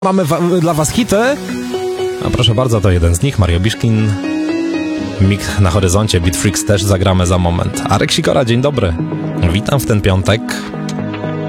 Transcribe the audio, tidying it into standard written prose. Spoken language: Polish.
Mamy dla was hity. A proszę bardzo, to jeden z nich, Mario Biszkin. Mik na horyzoncie, Beat Freaks też zagramy za moment. Arek Sikora, dzień dobry. Witam w ten piątek.